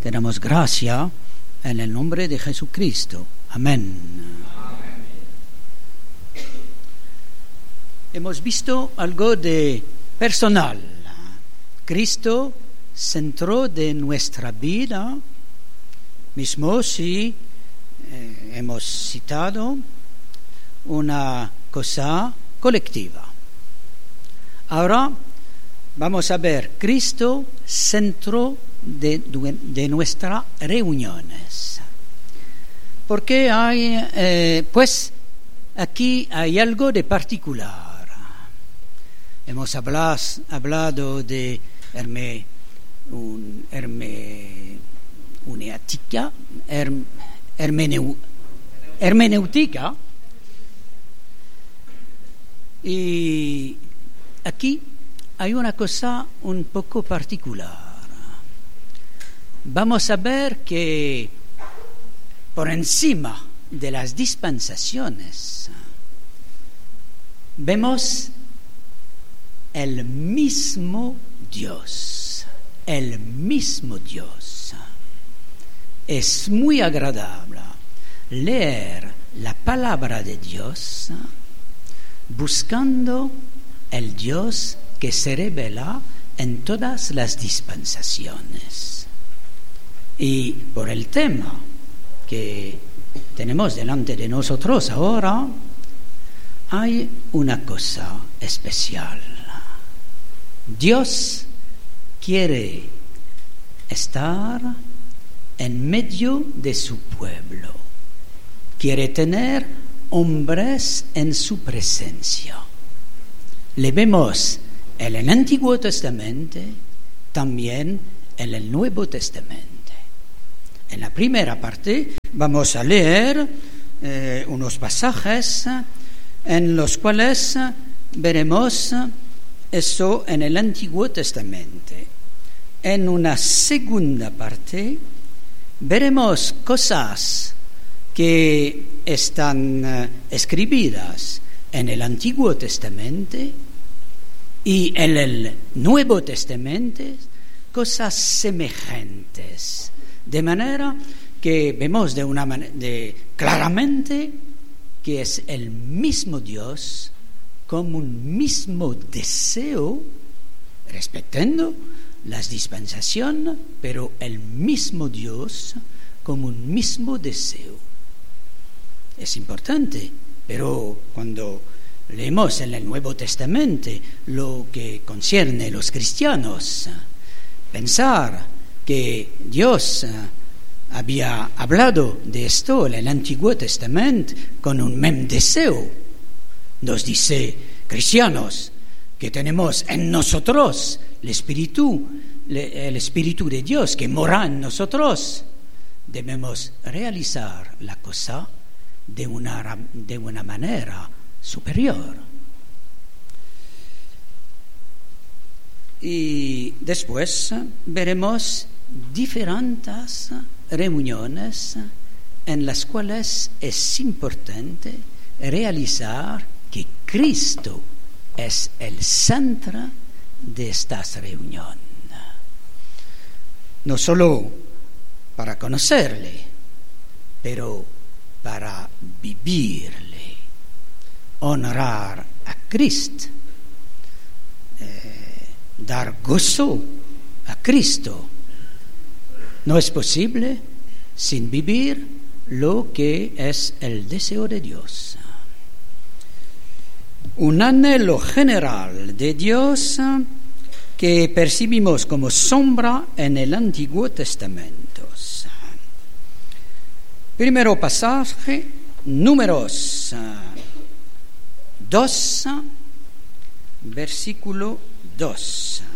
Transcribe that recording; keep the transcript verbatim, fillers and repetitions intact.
Te damos gracia en el nombre de Jesucristo. Amén. Amén. Hemos visto algo de personal. Cristo, centro de nuestra vida, mismo si eh, hemos citado una cosa colectiva. Ahora vamos a ver Cristo, centro de, de nuestras reuniones. Porque hay, eh, pues, aquí hay algo de particular. Hemos hablado, hablado de herme, un, herme, uneática, herm, hermeneu, hermenéutica, y aquí hay una cosa un poco particular. Vamos a ver que por encima de las dispensaciones vemos el mismo Dios, el mismo Dios. Es muy agradable leer la palabra de Dios buscando el Dios que se revela en todas las dispensaciones. Y por el tema que tenemos delante de nosotros ahora, hay una cosa especial. Dios quiere estar en medio de su pueblo. Quiere tener hombres en su presencia. Le vemos en el Antiguo Testamento, también en el Nuevo Testamento. En la primera parte vamos a leer eh, unos pasajes en los cuales veremos eso en el Antiguo Testamento. En una segunda parte veremos cosas que están uh, escritas en el Antiguo Testamento y en el Nuevo Testamento cosas semejantes, de manera que vemos de una man- de, claramente que es el mismo Dios con un mismo deseo, respetando las dispensaciones, pero el mismo Dios con un mismo deseo. Es importante, pero cuando leemos en el Nuevo Testamento lo que concierne a los cristianos, pensar que Dios había hablado de esto en el Antiguo Testamento con un mismo deseo, nos dice, cristianos, que tenemos en nosotros el Espíritu, el Espíritu de Dios que mora en nosotros, debemos realizar la cosa de una, de una manera superior. Y después veremos diferentes reuniones en las cuales es importante realizar que Cristo es el centro de estas reuniones. No solo para conocerle, pero para vivirle, honrar a Cristo, eh, dar gozo a Cristo. No es posible sin vivir lo que es el deseo de Dios. Un anhelo general de Dios que percibimos como sombra en el Antiguo Testamento. Primero pasaje, Números dos, versículo dos.